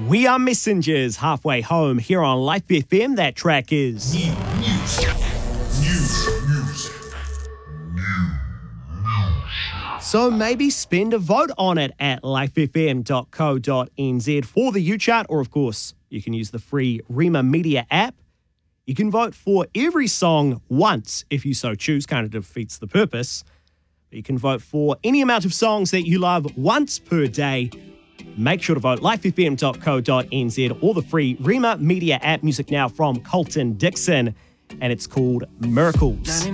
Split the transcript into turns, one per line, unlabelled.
We Are Messengers, halfway home here on Life FM. That track is So maybe spend a vote on it at lifefm.co.nz for the U-Chart, or of course, you can use the free Rima Media app. You can vote for every song once if you so choose, kind of defeats the purpose. You can vote for any amount of songs that you love once per day. Make sure to vote lifefm.co.nz or the free Rima Media app. Music now from Colton Dixon, and it's called Miracles.